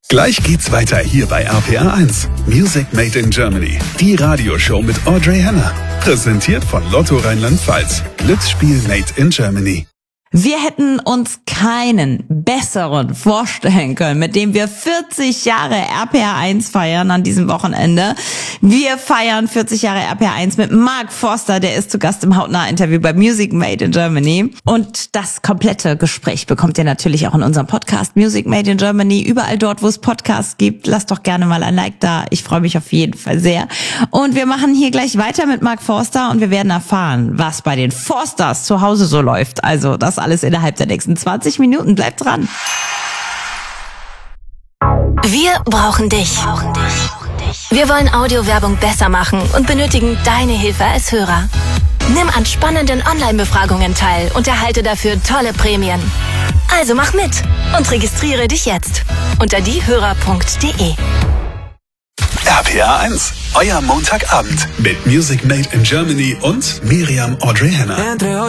Gleich geht's weiter hier bei RPR 1. Music Made in Germany. Die Radioshow mit Audrey Henner. Präsentiert von Lotto Rheinland-Pfalz. Glücksspiel Made in Germany. Wir hätten uns keinen besseren vorstellen können, mit dem wir 40 Jahre RPR 1 feiern an diesem Wochenende. Wir feiern 40 Jahre RPR 1 mit Mark Forster, der ist zu Gast im Hautnah-Interview bei Music Made in Germany. Und das komplette Gespräch bekommt ihr natürlich auch in unserem Podcast Music Made in Germany. Überall dort, wo es Podcasts gibt, lasst doch gerne mal ein Like da. Ich freue mich auf jeden Fall sehr. Und wir machen hier gleich weiter mit Mark Forster und wir werden erfahren, was bei den Forsters zu Hause so läuft. Also das alles innerhalb der nächsten 20 Minuten. Bleibt dran. Wir brauchen dich. Wir wollen Audiowerbung besser machen und benötigen deine Hilfe als Hörer. Nimm an spannenden Online-Befragungen teil und erhalte dafür tolle Prämien. Also mach mit und registriere dich jetzt unter diehörer.de. RPR 1, euer Montagabend mit Music Made in Germany und Miriam Audrey Henner.